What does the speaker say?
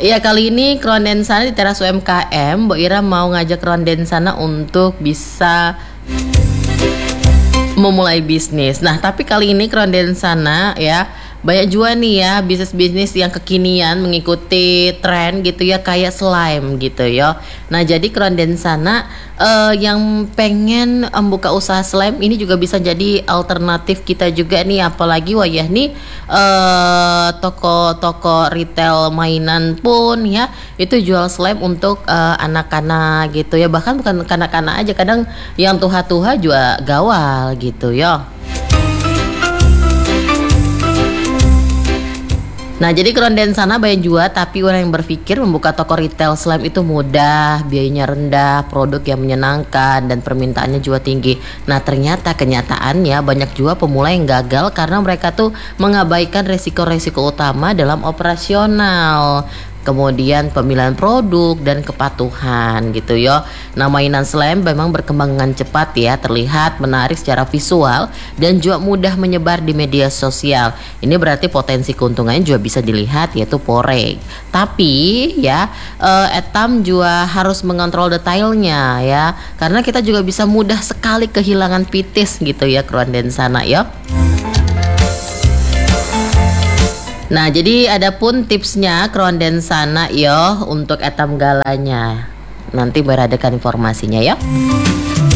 Iya, kali ini Kronden sana di teras UMKM, Mbak Ira mau ngajak Kronden sana untuk bisa memulai bisnis. Nah, tapi kali ini Kronden sana ya banyak juga nih ya bisnis-bisnis yang kekinian mengikuti tren gitu ya, kayak slime gitu ya. Nah, jadi Kronden sana yang pengen buka usaha slime ini juga bisa jadi alternatif kita juga nih, apalagi wayah nih toko-toko retail mainan pun ya itu jual slime untuk anak-anak gitu ya, bahkan bukan kanak-kanak aja, kadang yang tuha-tuha juga gawal gitu ya. Nah, jadi Kronden sana banyak juga, tapi orang yang berpikir membuka toko retail slime itu mudah, biayanya rendah, produk yang menyenangkan, dan permintaannya juga tinggi. Nah, ternyata kenyataannya banyak juga pemula yang gagal karena mereka tuh mengabaikan resiko-resiko utama dalam operasional. Kemudian pemilihan produk dan kepatuhan gitu ya. Nah, mainan slime memang berkembang dengan cepat ya, terlihat menarik secara visual dan juga mudah menyebar di media sosial. Ini berarti potensi keuntungannya juga bisa dilihat, yaitu porek. Tapi ya etam juga harus mengontrol detailnya ya, karena kita juga bisa mudah sekali kehilangan pitis gitu ya Kronden sana ya. Nah, jadi ada pun tipsnya Kronden sana yo untuk etam galanya. Nanti beradakan informasinya ya.